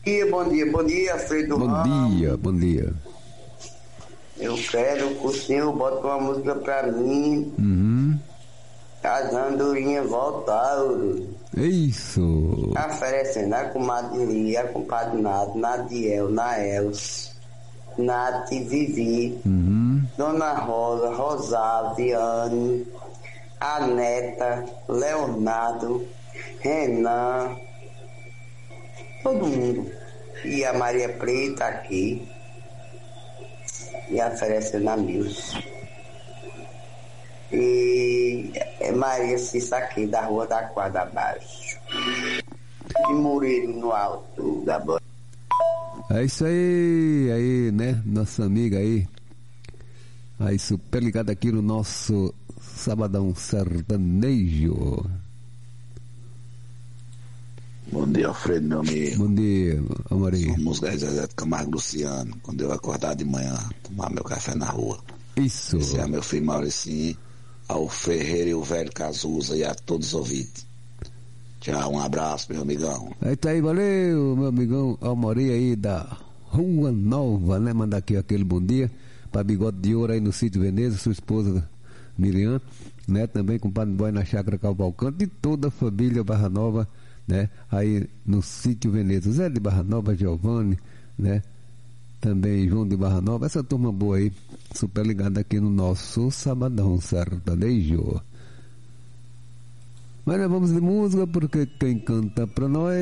Bom dia, Alfredo Ramos. Bom dia. Eu quero que o senhor bote uma música pra mim. As andorinhas voltaram. Isso. Oferecendo a comadre Lia, a compadre Nath, Nadiel, Naels, Nath, Vivi, Dona Rosa, Rosário, Viane, a Neta, Leonardo, Renan, todo mundo. E a Maria Preta aqui. E oferecendo a Mills. E Maria Cissa aqui, da Rua da Quadra Abaixo. E Murilo no alto da bola. É isso aí, né? Nossa amiga aí super ligada aqui no nosso Sabadão Sertanejo. Bom dia, Alfredo, meu amigo. Bom dia, Amorim. Somos Zezé de Camargo Luciano. Quando eu acordar de manhã, tomar meu café na rua. Isso. Esse é meu filho Mauricinho, ao Ferreira e o velho Cazuza e a todos os ouvintes. Tchau, um abraço, meu amigão. Aí tá aí, valeu, meu amigão Amorim aí da Rua Nova, né? Manda aqui aquele bom dia pra Bigode de Ouro aí no Sítio Veneza, sua esposa Miriam, né? Também com o Padre Boy na Chácara Cavalcante e toda a família Barra Nova, né? Aí no Sítio Veneza, Zé de Barra Nova, Giovanni, né? Também João de Barra Nova, essa turma boa aí, super ligada aqui no nosso Sabadão Sertanejo. Mas nós vamos de música, porque quem canta pra nós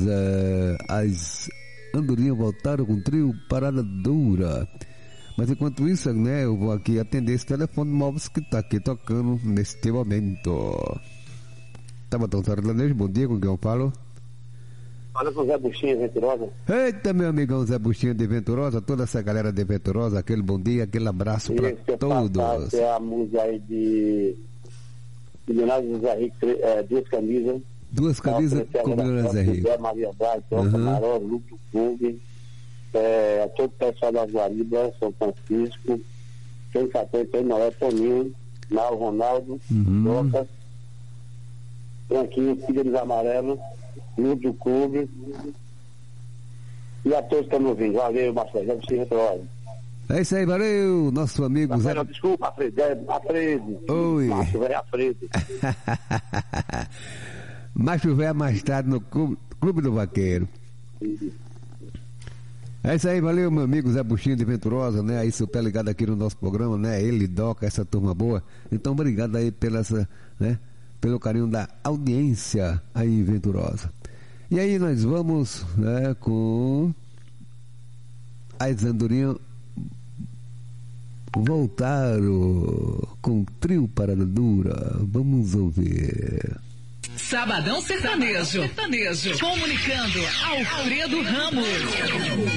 as andorinhas voltaram com o trio Parada Dura. Mas enquanto isso, né, eu vou aqui atender esse telefone móvel que tá aqui tocando neste momento. Sabadão Sertanejo, bom dia, com quem eu falo? Fala com o Zé Buchinha de Venturosa. Eita, meu amigão Zé Buchinha de Venturosa, toda essa galera de Venturosa, aquele bom dia, aquele abraço para todos. É a música aí de Milionário José Rico, duas camisas com Milionário José Rico. José Maria Braz, Camarão, Lúcio Clube, a todo o pessoal da Guariba, São Francisco, Tem Catão, Tem Noé, Toninho, Nau, Ronaldo, Doca, Branquinho, Figueiros Amarelo, Lúcio Clube, e a todos que estão me ouvindo. Valeu, Marcelo, já precisa outra. É isso aí, valeu, nosso amigo Zé. Não, desculpa, Afrede. Oi. Macho velho Afrede. Macho velho mais tarde no Clube do Vaqueiro. É isso aí, valeu, meu amigo Zé Buchinho de Venturosa, né? Aí super ligado aqui no nosso programa, né? Ele, Doca, essa turma boa. Então, obrigado aí pelo carinho da audiência aí em Venturosa. E aí nós vamos, né, com as andorinhas voltaram com o trio Parada Dura. Vamos ouvir. Sabadão Sertanejo. Comunicando Alfredo Ramos.